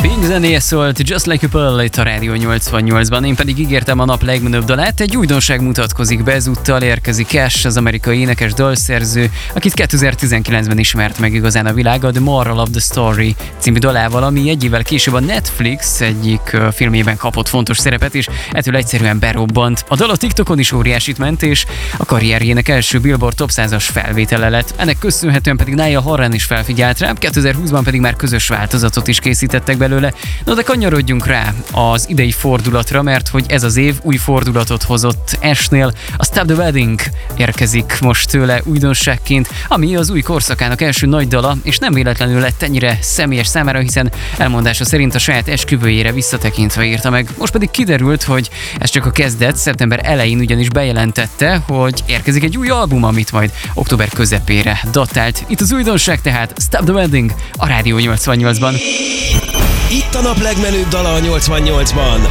Pink zenéje szólt, Just Like a Pearl itt a Rádió 88-ban, én pedig ígértem a nap legmenőbb dalát, egy újdonság mutatkozik be, ezúttal érkezik Cash, az amerikai énekes dalszerző, akit 2019-ben ismert meg igazán a világ, a The Moral of the Story című dalával, ami egy évvel később a Netflix egyik filmjében kapott fontos szerepet, és ettől egyszerűen berobbant. A dal a TikTokon is óriásit ment, és a karrierjének első Billboard Top 100-as felvétele lett. Ennek köszönhetően pedig Niall Horan is felfigyelt rá, 2020-ban pedig már közös változatot is készítettek belőle. No, de kanyarodjunk rá az idei fordulatra, mert hogy ez az év új fordulatot hozott Ashnél. A Stop the Wedding érkezik most tőle újdonságként, ami az új korszakának első nagy dala, és nem véletlenül lett ennyire személyes számára, hiszen elmondása szerint a saját esküvőjére visszatekintve írta meg. Most pedig kiderült, hogy ez csak a kezdet, szeptember elején ugyanis bejelentette, hogy érkezik egy új album, amit majd október közepére datált. Itt az újdonság tehát Stop the Wedding a Rádió 88-ban. Itt a nap legmenőbb dala a 88-ban.